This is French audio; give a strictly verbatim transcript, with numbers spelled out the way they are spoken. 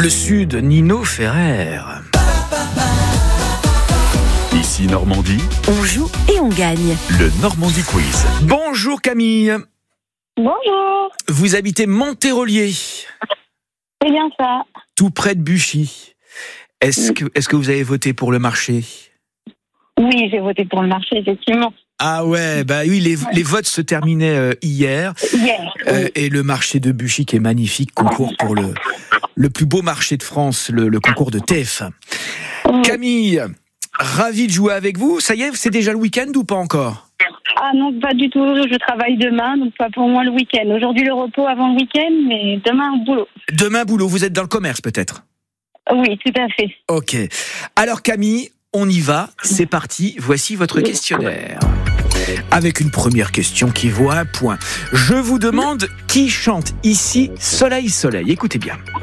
Le Sud, Nino Ferrer. Ici Normandie. On joue et on gagne. Le Normandie Quiz. Bonjour Camille. Bonjour. Vous habitez Monterolier, C'est bien ça. tout près de Buchy. Est-ce que, est-ce que vous avez voté pour le marché ? Oui, j'ai voté pour le marché, effectivement. Ah ouais, bah oui, les, les votes se terminaient euh, hier. Hier. Euh, et le marché de Buchy, qui est magnifique, concours pour le, le plus beau marché de France, le, le concours de T F un. Oui. Camille, ravi de jouer avec vous. Ça y est, c'est déjà le week-end ou pas encore ? Ah non, pas du tout. Je travaille demain, donc pas pour moi le week-end. Aujourd'hui, le repos avant le week-end, mais demain, au boulot. Demain, boulot, vous êtes dans le commerce peut-être ? Oui, tout à fait. Ok. Alors Camille, on y va, c'est parti, voici votre questionnaire. Avec une première question qui vaut un point. Je vous demande qui chante ici Soleil, Soleil. Écoutez bien.